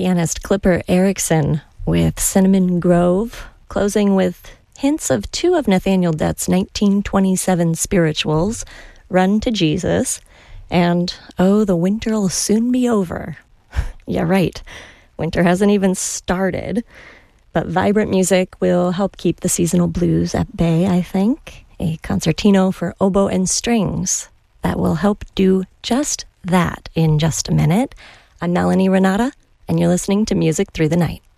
pianist Clipper Erickson with Cinnamon Grove, closing with hints of two of Nathaniel Dett's 1927 spirituals, Run to Jesus, and Oh, the Winter'll Soon Be Over. Yeah, right. Winter hasn't even started, but vibrant music will help keep the seasonal blues at bay, I think. A concertino for oboe and strings that will help do just that in just a minute. I'm Melanie Renata, and you're listening to Music Through the Night.